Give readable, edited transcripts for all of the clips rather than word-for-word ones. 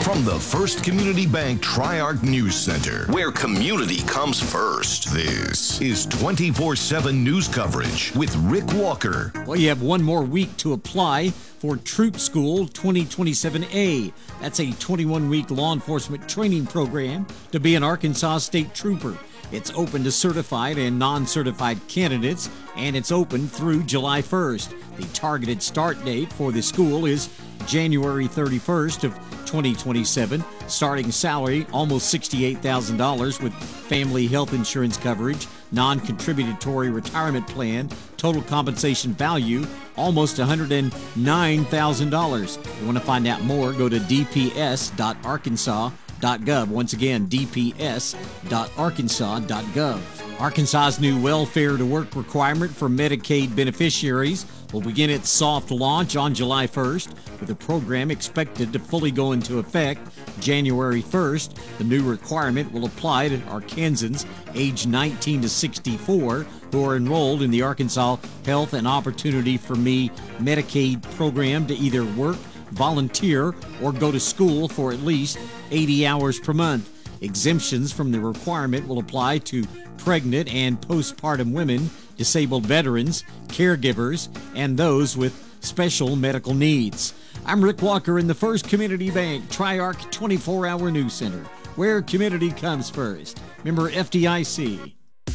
From the First Community Bank Tri-Arc News Center, where community comes first, this is 24/7 news coverage with Rick Walker. Well, you have one more week to apply for Troop School 2027A. That's a 21-week law enforcement training program to be an Arkansas State Trooper. It's open to certified and non-certified candidates, and it's open through July 1st. The targeted start date for the school is January 31st of 2027. Starting salary, almost $68,000 with family health insurance coverage, non-contributory retirement plan, total compensation value, almost $109,000. You want to find out more, go to dps.arkansas.gov. Once again, dps.arkansas.gov. Arkansas's new welfare to work requirement for Medicaid beneficiaries will begin its soft launch on July 1st, with the program expected to fully go into effect January 1st. The new requirement will apply to Arkansans age 19 to 64 who are enrolled in the Arkansas Health and Opportunity for Me Medicaid program to either work, volunteer, or go to school for at least 80 hours per month. Exemptions from the requirement will apply to pregnant and postpartum women, disabled veterans, caregivers, and those with special medical needs. I'm Rick Walker in the First Community Bank Tri-Arc 24-Hour News Center, where community comes first. Member FDIC.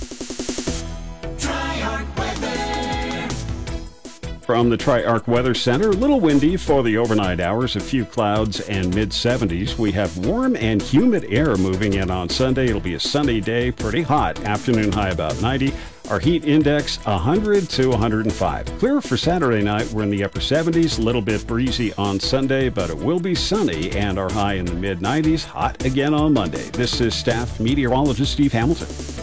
From the Tri-Arc Weather Center, a little windy for the overnight hours, a few clouds and mid-70s. We have warm and humid air moving in on Sunday. It'll be a sunny day, pretty hot. Afternoon high about 90. Our heat index 100 to 105. Clear for Saturday night. We're in the upper 70s, a little bit breezy on Sunday, but it will be sunny and our high in the mid-90s. Hot again on Monday. This is staff meteorologist Steve Hamilton.